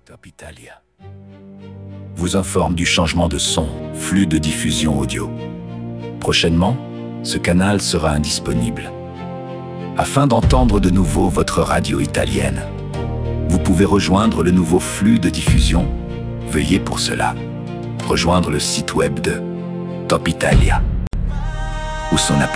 Top Italia vous informe du changement de son, flux de diffusion audio. Prochainement, ce canal sera indisponible. Afin d'entendre de nouveau votre radio italienne, vous pouvez rejoindre le nouveau flux de diffusion. Veuillez pour cela rejoindre le site web de Top Italia ou son application.